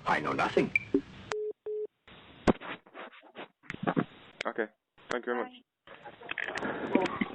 I know nothing. Okay. Thank you very much.